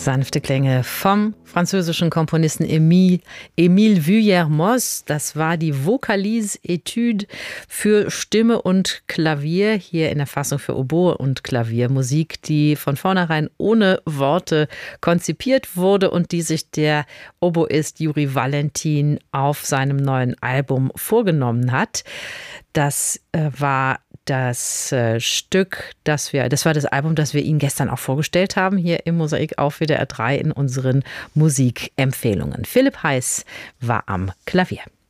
Sanfte Klänge vom französischen Komponisten Émile Vuillermoz. Das war die Vocalise-Etude für Stimme und Klavier, hier in der Fassung für Oboe und Klavier. Musik, die von vornherein ohne Worte konzipiert wurde und die sich der Oboist Juri Valentin auf seinem neuen Album vorgenommen hat. Das war das Stück, das war das Album, das wir Ihnen gestern auch vorgestellt haben, hier im Mosaik auf WDR 3 in unseren Musikempfehlungen. Philipp Heiß war am Klavier.